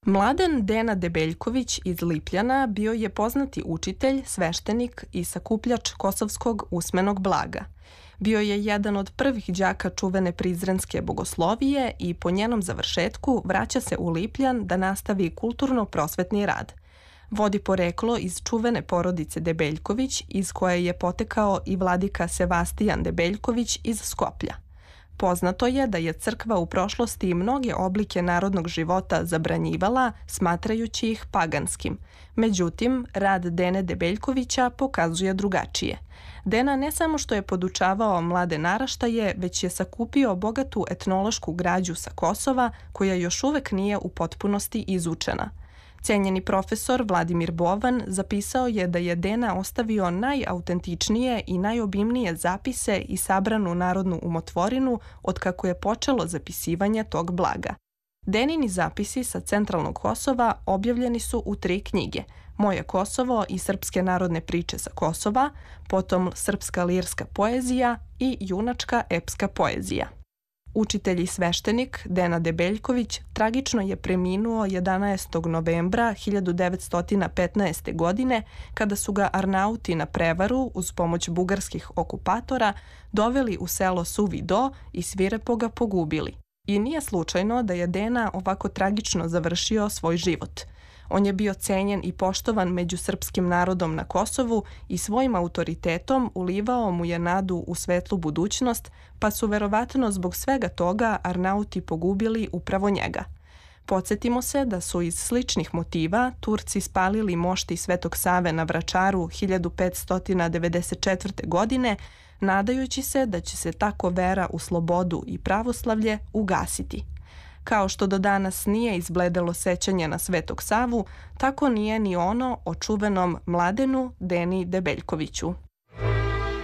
Mladen Dena Debeljković iz Lipljana bio je poznati učitelj, sveštenik i sakupljač kosovskog usmenog blaga. Bio je jedan od prvih đaka čuvene Prizrenske bogoslovije i po njenom završetku vraća se u Lipljan da nastavi kulturno-prosvetni rad. Vodi poreklo iz čuvene porodice Debeljković, iz koje je potekao i vladika Sevastijan Debeljković iz Skoplja. Poznato je da je crkva u prošlosti mnoge oblike narodnog života zabranjivala, smatrajući ih paganskim. Međutim, rad Dene Debeljkovića pokazuje drugačije. Dena ne samo što je podučavao mlade naraštaje, već je sakupio bogatu etnološku građu sa Kosova, koja još uvek nije u potpunosti izučena. Cenjeni profesor Vladimir Bovan zapisao je da je Dena ostavio najautentičnije i najobimnije zapise i sabranu narodnu umotvorinu od kako je počelo zapisivanje tog blaga. Denini zapisi sa centralnog Kosova objavljeni su u 3 knjige: Moje Kosovo i Srpske narodne priče sa Kosova, potom Srpska lirska poezija i Junačka epska poezija. Učitelj i sveštenik Dena Debeljković tragično je preminuo 11. novembra 1915. godine kada su ga Arnauti na prevaru uz pomoć bugarskih okupatora doveli u selo Suvi Do i svirepo ga pogubili. I nije slučajno da je Dena ovako tragično završio svoj život. On je bio cenjen i poštovan među srpskim narodom na Kosovu i svojim autoritetom ulivao mu je nadu u svetlu budućnost, pa su verovatno zbog svega toga Arnauti pogubili upravo njega. Podsjetimo se da su iz sličnih motiva Turci spalili mošti Svetog Save na Vračaru 1594. godine, nadajući se da će se tako vera u slobodu i pravoslavlje ugasiti. Kao što do danas nije izbledelo sećanje na Svetog Savu, tako nije ni ono o čuvenom Mladenu Deni Debeljkoviću.